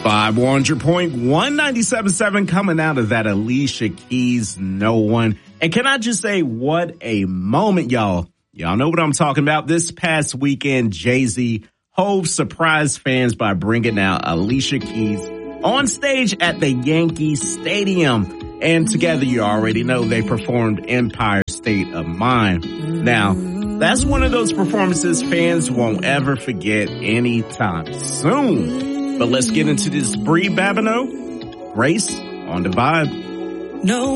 500.1 97.7 coming out of that Alicia Keys, No One. And can I just say, what a moment, y'all. Y'all know what I'm talking about. This past weekend, Jay-Z Hov surprised fans by bringing out Alicia Keys on stage at the Yankee Stadium. And together, you already know, they performed Empire State of Mind. Now, that's one of those performances fans won't ever forget anytime soon. But let's get into this. Brie Babineau, Grace on the Vibe. No.